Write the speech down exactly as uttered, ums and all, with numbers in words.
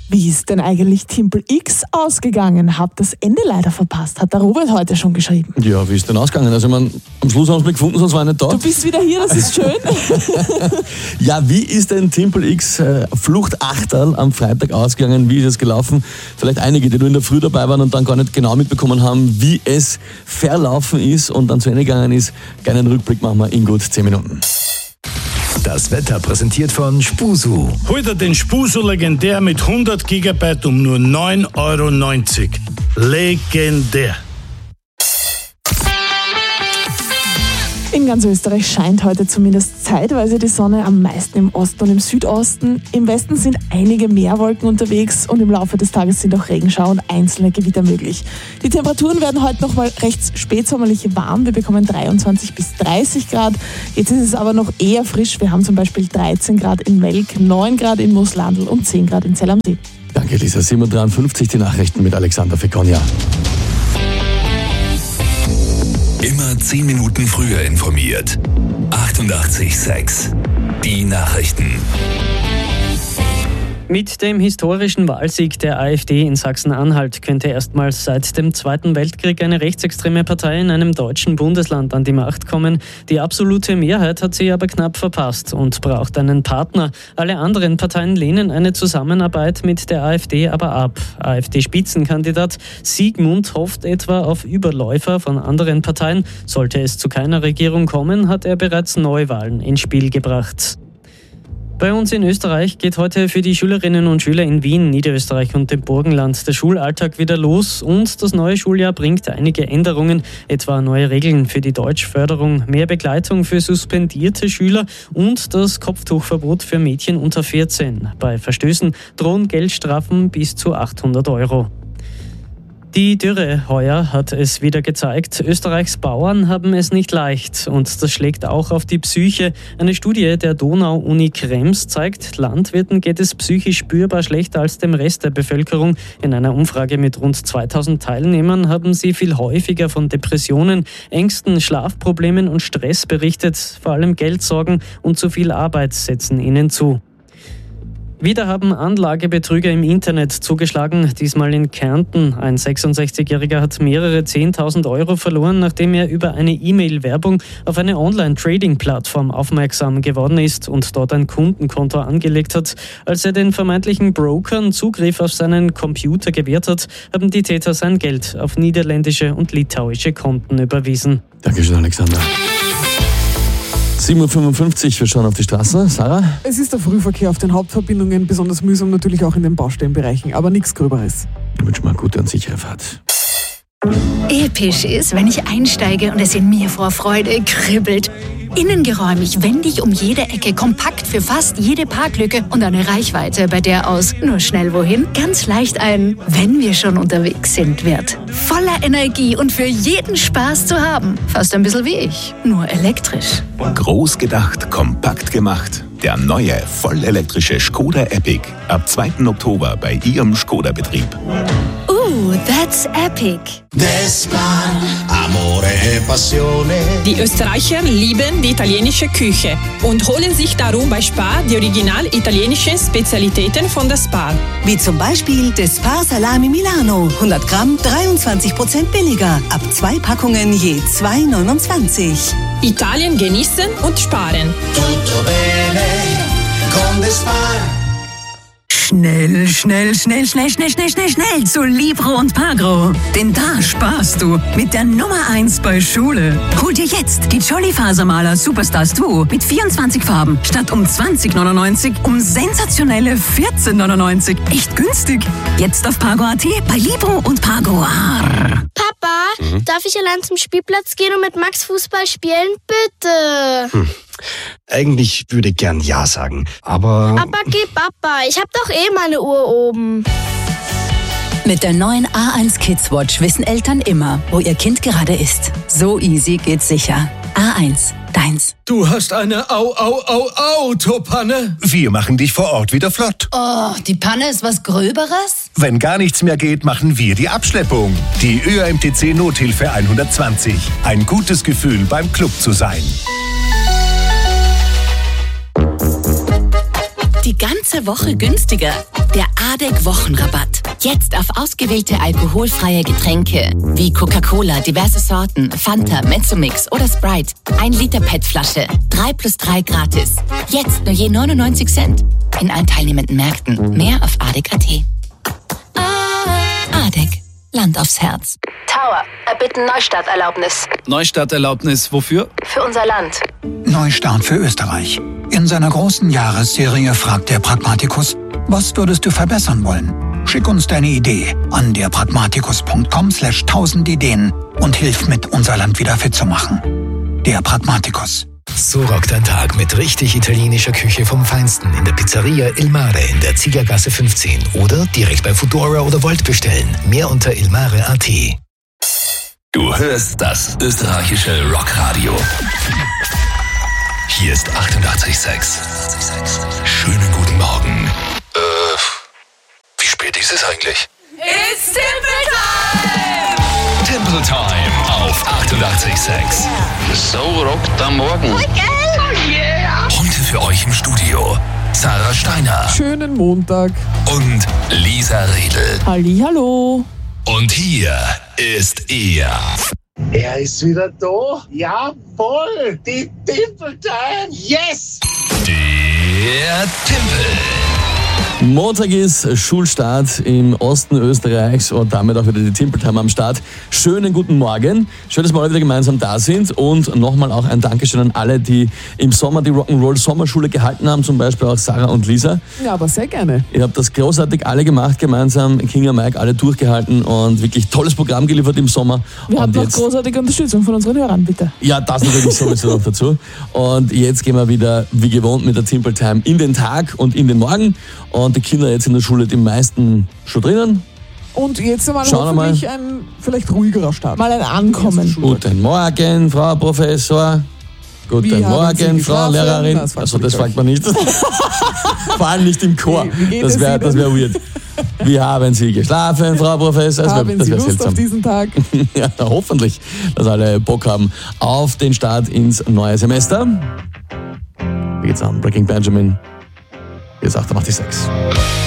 Wie ist denn eigentlich Timpel X ausgegangen? Hab das Ende leider verpasst, hat der Robert heute schon geschrieben. Ja, wie ist denn ausgegangen? Also man, am Schluss haben sie mich gefunden, sonst war ich nicht da. Du bist wieder hier, das ist schön. Ja, wie ist denn Timpel X äh, Fluchtachterl am Freitag ausgegangen? Wie ist es gelaufen? Vielleicht einige, die nur in der Früh dabei waren und dann gar nicht genau mitbekommen haben, wie es verlaufen ist und dann zu Ende gegangen ist. Kleinen Rückblick machen wir in gut zehn Minuten. Das Wetter präsentiert von Spusu. Heute den Spusu legendär mit hundert Gigabyte um nur neun Euro neunzig. Legendär. In ganz Österreich scheint heute zumindest zeitweise die Sonne, am meisten im Osten und im Südosten. Im Westen sind einige Meerwolken unterwegs und im Laufe des Tages sind auch Regenschauer und einzelne Gewitter möglich. Die Temperaturen werden heute noch mal recht spätsommerlich warm. Wir bekommen dreiundzwanzig bis dreißig Grad. Jetzt ist es aber noch eher frisch. Wir haben zum Beispiel dreizehn Grad in Melk, neun Grad in Mooslandl und zehn Grad in Zell am See. Danke, Lisa. sieben Uhr dreiundfünfzig, die Nachrichten mit Alexander Fekonia. Immer zehn Minuten früher informiert. achtundachtzig Komma sechs. Die Nachrichten. Mit dem historischen Wahlsieg der AfD in Sachsen-Anhalt könnte erstmals seit dem Zweiten Weltkrieg eine rechtsextreme Partei in einem deutschen Bundesland an die Macht kommen. Die absolute Mehrheit hat sie aber knapp verpasst und braucht einen Partner. Alle anderen Parteien lehnen eine Zusammenarbeit mit der AfD aber ab. AfD-Spitzenkandidat Siegmund hofft etwa auf Überläufer von anderen Parteien. Sollte es zu keiner Regierung kommen, hat er bereits Neuwahlen ins Spiel gebracht. Bei uns in Österreich geht heute für die Schülerinnen und Schüler in Wien, Niederösterreich und dem Burgenland der Schulalltag wieder los und das neue Schuljahr bringt einige Änderungen, etwa neue Regeln für die Deutschförderung, mehr Begleitung für suspendierte Schüler und das Kopftuchverbot für Mädchen unter vierzehn. Bei Verstößen drohen Geldstrafen bis zu achthundert Euro. Die Dürre heuer hat es wieder gezeigt. Österreichs Bauern haben es nicht leicht und das schlägt auch auf die Psyche. Eine Studie der Donau-Uni Krems zeigt, Landwirten geht es psychisch spürbar schlechter als dem Rest der Bevölkerung. In einer Umfrage mit rund zweitausend Teilnehmern haben sie viel häufiger von Depressionen, Ängsten, Schlafproblemen und Stress berichtet. Vor allem Geldsorgen und zu viel Arbeit setzen ihnen zu. Wieder haben Anlagebetrüger im Internet zugeschlagen, diesmal in Kärnten. Ein sechsundsechzigjähriger hat mehrere zehntausend Euro verloren, nachdem er über eine E-Mail-Werbung auf eine Online-Trading-Plattform aufmerksam geworden ist und dort ein Kundenkonto angelegt hat. Als er den vermeintlichen Brokern Zugriff auf seinen Computer gewährt hat, haben die Täter sein Geld auf niederländische und litauische Konten überwiesen. Dankeschön, Alexander. sieben Uhr fünfundfünfzig, wir schauen auf die Straße. Sarah? Es ist der Frühverkehr auf den Hauptverbindungen, besonders mühsam natürlich auch in den Baustellenbereichen, aber nichts Gröberes. Ich wünsche mal eine gute und sichere Fahrt. Episch ist, wenn ich einsteige und es in mir vor Freude kribbelt. Innengeräumig, wendig um jede Ecke, kompakt für fast jede Parklücke und eine Reichweite, bei der aus nur schnell wohin ganz leicht ein "Wenn wir schon unterwegs sind" wird. Voller Energie und für jeden Spaß zu haben. Fast ein bisschen wie ich, nur elektrisch. Groß gedacht, kompakt gemacht. Der neue, vollelektrische Skoda Epic. Ab zweiten Oktober bei Ihrem Skoda-Betrieb. Ooh, that's epic. Die Österreicher lieben die italienische Küche und holen sich darum bei Spar die original italienischen Spezialitäten von der Spar. Wie zum Beispiel der Spar Salami Milano. hundert Gramm, dreiundzwanzig Prozent billiger. Ab zwei Packungen je zwei neunundzwanzig. Italien genießen und sparen. Tutto bene con the Spar. Schnell, schnell, schnell, schnell, schnell, schnell, schnell, schnell zu Libro und Pagro. Denn da sparst du mit der Nummer eins bei Schule. Hol dir jetzt die Jolly Fasermaler Superstars Duo mit vierundzwanzig Farben statt um zwanzig neunundneunzig um sensationelle vierzehn neunundneunzig. Echt günstig. Jetzt auf Pagro Punkt at bei Libro und Pagro. Arr. Papa, mhm. darf ich allein zum Spielplatz gehen und mit Max Fußball spielen? Bitte. Hm. Eigentlich würde ich gern Ja sagen, aber... Aber geh Papa, ich hab doch eh meine Uhr oben. Mit der neuen A eins Kids Watch wissen Eltern immer, wo ihr Kind gerade ist. So easy geht's sicher. A eins, deins. Du hast eine Au, Au, Au, Autopanne. Wir machen dich vor Ort wieder flott. Oh, die Panne ist was Gröberes? Wenn gar nichts mehr geht, machen wir die Abschleppung. Die Ö A M T C Nothilfe hundertzwanzig. Ein gutes Gefühl, beim Club zu sein. Die ganze Woche günstiger. Der A D E C Wochenrabatt. Jetzt auf ausgewählte alkoholfreie Getränke wie Coca-Cola, diverse Sorten, Fanta, Mezzomix oder Sprite. Ein Liter P E T-Flasche. drei plus drei gratis. Jetzt nur je neunundneunzig Cent. In allen teilnehmenden Märkten. Mehr auf A D E C Punkt A T. A D E C. Land aufs Herz. Tower, erbitten Neustarterlaubnis. Neustarterlaubnis wofür? Für unser Land. Neustart für Österreich. In seiner großen Jahresserie fragt der Pragmatikus, was würdest du verbessern wollen? Schick uns deine Idee an derpragmatikus punkt com slash tausend Ideen und hilf mit, unser Land wieder fit zu machen. Der Pragmatikus. So rockt ein Tag mit richtig italienischer Küche vom Feinsten in der Pizzeria Il Mare in der Ziegergasse fünfzehn oder direkt bei Foodora oder Volt bestellen. Mehr unter ilmare punkt a t. Du hörst das österreichische Rockradio. Hier ist achtundachtzig Komma sechs. Schönen guten Morgen. Äh, wie spät ist es eigentlich? It's Temple Time! Temple Time auf achtundachtzig Komma sechs. So rockt am Morgen. Oh yeah! Heute für euch im Studio Sarah Steiner. Schönen Montag. Und Lisa Riedl. Hallihallo. Und hier ist er. Er ist wieder da. Jawohl, die Temple Time. Yes! Der Tempel. Montag ist Schulstart im Osten Österreichs und damit auch wieder die Temple Time am Start. Schönen guten Morgen. Schön, dass wir alle wieder gemeinsam da sind und nochmal auch ein Dankeschön an alle, die im Sommer die Rock'n'Roll Sommerschule gehalten haben, zum Beispiel auch Sarah und Lisa. Ja, aber sehr gerne. Ihr habt das großartig alle gemacht, gemeinsam, Kinga, Mike, alle durchgehalten und wirklich tolles Programm geliefert im Sommer. Wir haben noch großartige Unterstützung von unseren Hörern, bitte. Ja, das natürlich sowieso noch dazu. Und jetzt gehen wir wieder, wie gewohnt, mit der Temple Time in den Tag und in den Morgen. Und die Kinder jetzt in der Schule, die meisten schon drinnen. Und jetzt einmal Schauen hoffentlich mal. ein vielleicht ruhigerer Start. Mal ein Ankommen. Guten Morgen, Frau Professor. Guten Wie haben Morgen, Sie Frau geschlafen? Lehrerin. Das fragt Also man das nicht fragt man nicht. Vor allem nicht im Chor. Wie- wie geht das es wäre Ihnen? das wär weird. Wie haben Sie geschlafen, Frau Professor? Das Haben wär, das Sie wär Lust seltsam. auf diesen Tag? Ja, hoffentlich, dass alle Bock haben auf den Start ins neue Semester. Wie geht's an? Breaking Benjamin. Hier ist achtundachtzig Komma sechs.